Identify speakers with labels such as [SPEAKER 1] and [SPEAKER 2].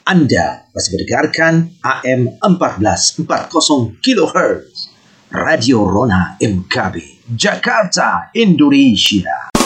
[SPEAKER 1] Anda masih mendengarkan AM 1440 kHz Radio Rona MKB Jakarta, Indonesia.